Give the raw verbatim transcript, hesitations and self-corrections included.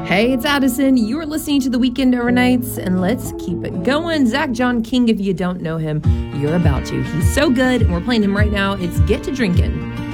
Hey, it's Addison. You're listening to The Weekend Overnights, and let's keep it going. Zach John King, if you don't know him, you're about to. He's so good, and we're playing him right now. It's Get to Drinkin'.